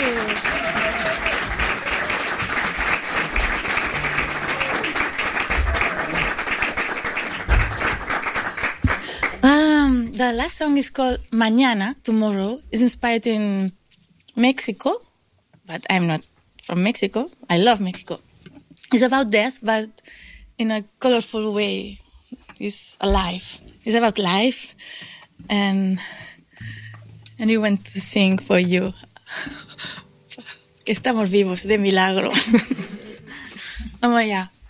The last song is called Mañana, Tomorrow. It's inspired in Mexico, but I'm not from Mexico. I love Mexico. It's about death, but in a colorful way. It's alive. It's about life, and we want to sing for you. Que estamos vivos, de milagro. Vamos allá.